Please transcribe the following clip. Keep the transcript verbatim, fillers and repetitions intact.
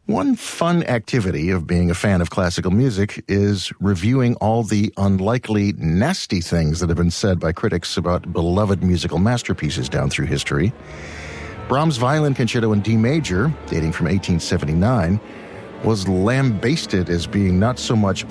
One fun activity of being a fan of classical music is reviewing all the unlikely, nasty things that have been said by critics about beloved musical masterpieces down through history. Brahms' Violin Concerto in D major, dating from eighteen seventy-nine, was lambasted as being not so much